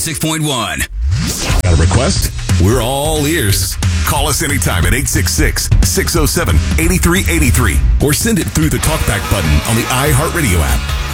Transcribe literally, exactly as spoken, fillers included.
six point one. Got a request? We're all ears. Call us anytime at eight six six, six oh seven, eight three eight three or send it through the TalkBack button on the iHeartRadio app.